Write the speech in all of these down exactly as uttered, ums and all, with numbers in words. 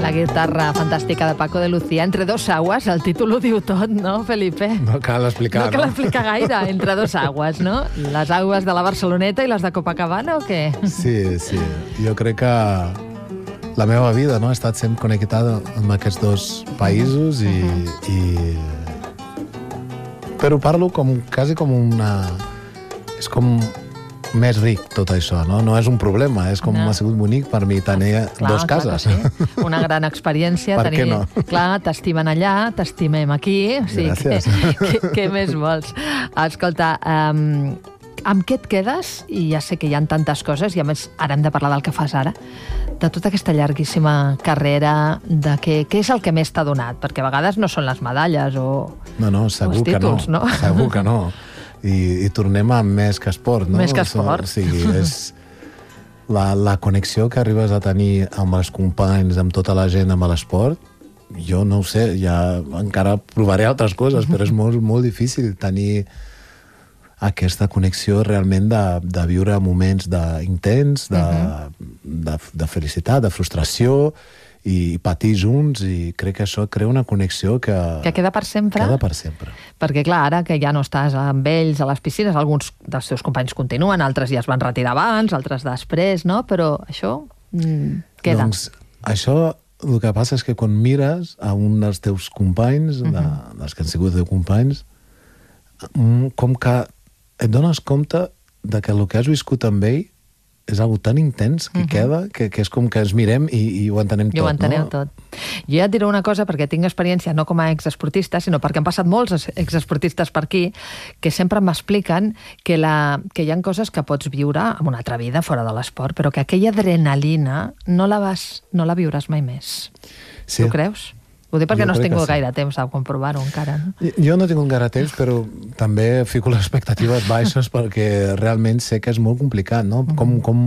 La guitarra fantàstica de Paco de Lucía. Entre dos aguas, el títol ho diu tot, no, Felipe? No cal explicar, no? No cal explicar gaire, entre dos aguas, no? Les aigües de la Barceloneta i les de Copacabana, o què? Sí, sí. Jo crec que la meva vida, no?, ha estat sempre connectada amb aquests dos països i... i... Però parlo com, quasi com una... És com més ric, tot això, no? No és un problema, és com no. ha sigut bonic per mi tenir clar, dos cases. Clar que sí. Una gran experiència. Per tenir... què no? Clar, t'estimen allà, t'estimem aquí. O sigui, gràcies. Què, què, què més vols? Escolta, um, amb què et quedes? I ja sé que hi ha tantes coses, i a més ara hem de parlar del que fas ara, de tota aquesta llarguíssima carrera, de què, què és el que més t'ha donat? Perquè a vegades no són les medalles o, no, no, segur o els títols, que no. no? Segur que no. I, i tornem a més que esport, no? Més que esport. O sigui, és la, la connexió que arribes a tenir amb els companys, amb tota la gent, amb l'esport, jo no ho sé, ja encara provaré altres coses, però és molt, molt difícil tenir aquesta connexió realment de, de viure moments d'intens, de, uh-huh. de, de felicitat, de frustració, i patir junts, i crec que això crea una connexió que... Que queda per sempre? Queda per sempre. Perquè, clar, ara que ja no estàs amb ells a les piscines, alguns dels teus companys continuen, altres ja es van retirar abans, altres després, no? Però això mm, queda. Doncs això, el que passa és que quan mires a un dels teus companys, de, uh-huh. dels que han sigut teus companys, com que et dones compte de que el que has viscut amb ell és algo tan intens que uh-huh. queda, que, que és com que ens mirem i, i ho entenem tot. I ho enteneu no? tot. Jo ja et diré una cosa, perquè tinc experiència no com a exesportista, sinó perquè han passat molts exesportistes per aquí, que sempre m'expliquen que, la, que hi ha coses que pots viure amb una altra vida fora de l'esport, però que aquella adrenalina no la, vas, no la viuràs mai més. Sí. Tu creus? Ho dic perquè jo no has tingut sí. gaire temps a comprovar-ho encara. No? Jo no he tingut gaire temps, però també fico les expectatives baixes perquè realment sé que és molt complicat, no? Mm-hmm. Com, com...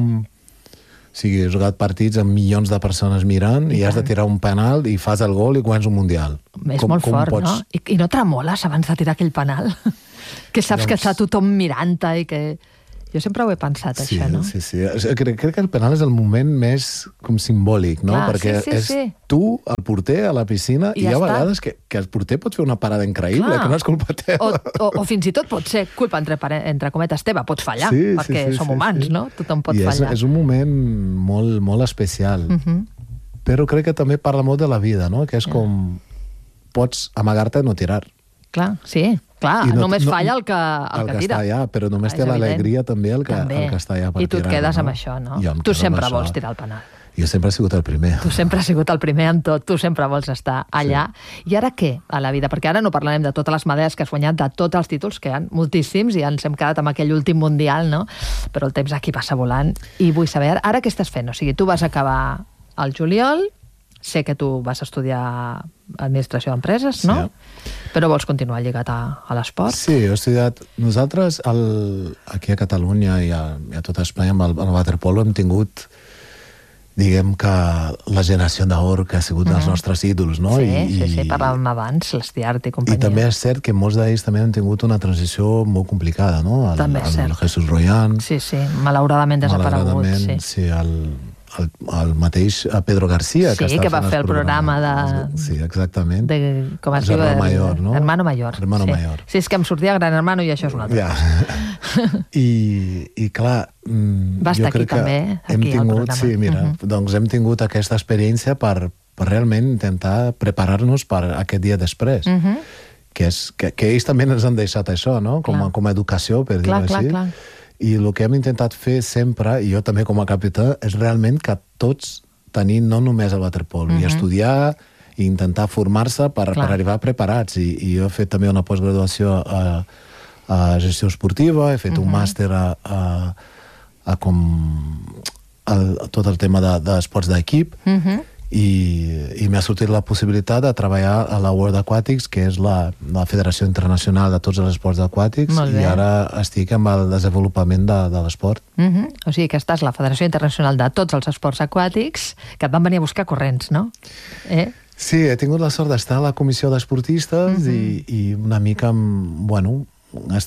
O sigui, he jugat partits amb milions de persones mirant i, i has de tirar un penal i fas el gol i guanyes un mundial. És com, molt com fort, pots... no? I, I no tremoles abans de tirar aquell penal? Que saps doncs... que està tothom mirant-te i que... Jo sempre ho he pensat, sí, això, no? Sí, sí, sí. Crec, crec que el penal és el moment més com simbòlic, no? Clar, perquè sí, sí, és sí. tu, el porter, a la piscina, i, i hi ha ja vegades que, que el porter pot fer una parada increïble, clar. Que no és culpa teva. O, o, o fins i tot pot ser culpa, entre, entre cometes, teva. Pots fallar, sí, perquè sí, sí, som sí, humans, sí. no? Tothom pot I és, fallar. és un moment molt, molt especial. Uh-huh. Però crec que també parla molt de la vida, no? Que és ja. com... Pots amagar-te i no tirar. Clar, sí. Clar, no, només no, falla el que, el el que, que tira. està allà, però només té l'alegria també el que, també. el que està allà per tirar. I tu et quedes no? amb això, no? Jo Tu sempre això. vols tirar el penal. Jo sempre he sigut el primer. Tu sempre has sigut el primer en tot, tu sempre vols estar allà. Sí. I ara què, a la vida? Perquè ara no parlarem de totes les medalles que has guanyat, de tots els títols, que hi ha moltíssims, i ens hem quedat amb aquell últim mundial, no? Però el temps aquí passa volant. I vull saber, ara què estàs fent? O sigui, tu vas acabar al juliol, sé que tu vas estudiar administració d'empreses, no? Sí. Però vols continuar lligat a, a l'esport? Sí, he estudiat... Nosaltres, el, aquí a Catalunya i a, i a tot Espanya, amb el, el waterpolo, hem tingut, diguem que, la generació d'or que ha sigut mm. dels nostres ídols, no? Sí, I, sí, i, sí, parlàvem abans, l'Estiart i companyia. I també és cert que molts d'ells també han tingut una transició molt complicada, no? El, també és cert. El Jesús Royan... Sí, sí, malauradament desaparegut. Malauradament, sí, sí el... El, el mateix Pedro García, sí, que, que va fer el programa de... Sí, exactament. De, com es diu? Hermano Mayor, no? Hermano Mayor. Hermano sí. Mayor. Sí, és que em sortia Gran Hermano i això és una altra ja. cosa. I, I clar, va estar jo crec aquí també, que hem aquí tingut, sí, mira, uh-huh. doncs hem tingut aquesta experiència per, per realment intentar preparar-nos per aquest dia després. Uh-huh. Que, és, que, que ells també ens han deixat això, no? Com, a, com a educació, per dir-ho així. Clar, clar. I el que hem intentat fer sempre, i jo també com a capità, és realment que tots tenim no només el waterpolo, uh-huh. i estudiar i intentar formar-se per, per arribar preparats. I, I jo he fet també una postgraduació a, a gestió esportiva, he fet uh-huh. un màster a, a, a com a, a tot el tema d'esports de, d'equip, uh-huh. i, i m'ha sortit la possibilitat de treballar a la World Aquatics, que és la, la Federació Internacional de tots els esports aquàtics, i ara estic amb el desenvolupament de, de l'esport. Uh-huh. O sigui que estàs a la Federació Internacional de tots els esports aquàtics, que et van venir a buscar corrents, no? Eh? Sí, he tingut la sort d'estar a la comissió d'esportistes uh-huh. i, i una mica, bueno, ha estat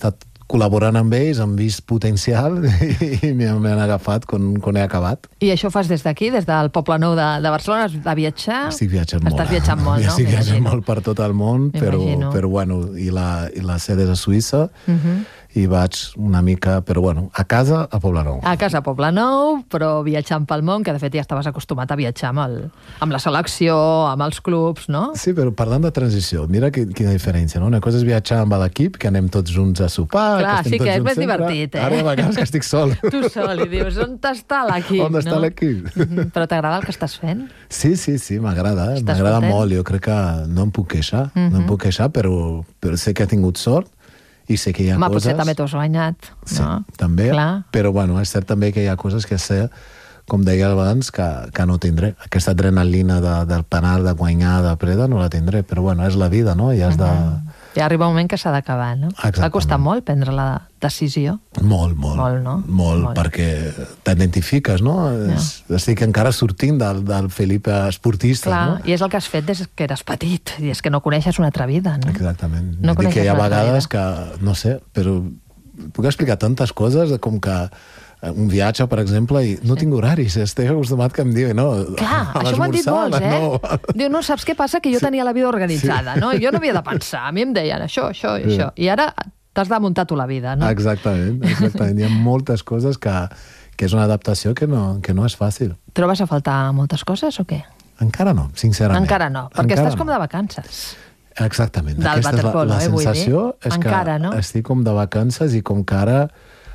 col·laborant amb ells, han vist potencial i m'han agafat quan, quan he acabat. I això ho fas des d'aquí, des del Poble Nou de, de Barcelona, de viatjar? Estic viatjant molt. Estàs viatjant molt, no? Estic viatjant molt per tot el món, però, però bueno, i la, i la sede és a Suïssa, uh-huh. i vaig una mica, però bueno, a casa a Poble Nou. A casa a Poble Nou, però viatjant pel món, que de fet ja estaves acostumat a viatjar amb, el, amb la selecció, amb els clubs, no? Sí, però parlant de transició, mira que, quina diferència, no? Una cosa és viatjar amb l'equip, que anem tots junts a sopar, clar, que estem sí tots que és junts més sempre. divertit, eh? Ara hi ha vegades que estic sol. Tu sol, i dius, on està l'equip? On està no? l'equip? Mm-hmm. Però t'agrada el que estàs fent? Sí, sí, sí, m'agrada, m'agrada molt, jo crec que no em puc queixar, mm-hmm. no em puc queixar, però, però sé que he tingut sort, i sé que hi ha Home, coses... potser també t'ho has guanyat, no? Sí, també, clar. Però bueno, és cert també que hi ha coses que sé, com deia abans, que, que no tindré. Aquesta adrenalina de, del penal, de guanyar, de preda, no la tindré, però bueno, és la vida, no? I has de... Uh-huh. I arriba un moment que s'ha d'acabar, no? Exactament. Va costar molt prendre la decisió? Molt, molt. Molt, no? Molt, molt. Perquè t'identifiques, no? Ja. Estic encara sortint del, del Felipe esportista, clar, no? I és el que has fet des que eres petit, i és que no coneixes una altra vida, no? Exactament. No Dic que hi ha vegades vida. que, no sé, però puc explicar tantes coses com que un viatge, per exemple, i no tinc horaris, estic acostumat que em diuen, no, clar, això m'han dit molts, eh? No. Diu, no, saps què passa? Que jo sí. tenia la vida organitzada, sí. no? Jo no havia de pensar, a mi em deien això, això i sí. això, i ara t'has de muntar tu la vida, no? Exactament, exactament. Hi ha moltes coses que, que és una adaptació que no, que no és fàcil. Trobes a faltar moltes coses o què? Encara no, sincerament. Encara no, perquè Encara estàs no. com de vacances. Exactament. Del Aquesta waterpolo, és la, la eh, sensació vull dir. és Encara, que no? estic com de vacances i com que ara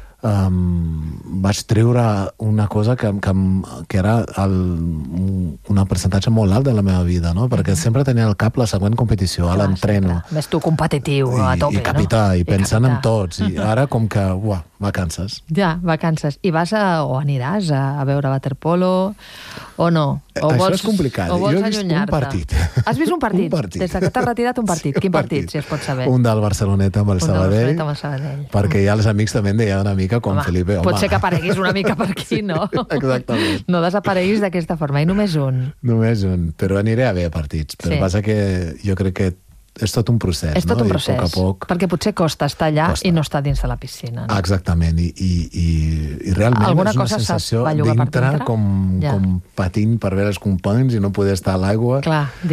um, vaig treure una cosa que, que, que era el, un percentatge molt alt de la meva vida, no? Perquè mm-hmm. sempre tenia al cap la següent competició, a l'entreno. Més tu competitiu, I, a tope, i capità, no? I pensant I en tots. I ara com que, uah, vacances. Ja, vacances. I vas a, o aniràs a, a veure waterpolo o no? O Això vols, és complicat. O vols jo he vist un partit. Has vist un partit? un partit. Des que t'has retirat un partit. Quin partit, partit, si es pot saber? Un del Barceloneta amb el un Sabadell. Amb el Sabadell. Perquè ja els amics també em deien una mica com home, Felipe. Home. Pot ser que apareguis una mica per aquí, sí, no? Exactament. No desapareguis d'aquesta forma. I només un. Només un. Però aniré a veure partits. Però sí. passa que jo crec que és tot un procés, és tot no? un procés, I a poc a poc... perquè potser costa estar allà costa. I no estar dins de la piscina. No? Exactament, i, i, i, i realment alguna és una cosa sensació dintre com, ja. com patint per veure els companys i no poder estar a l'aigua. Clar,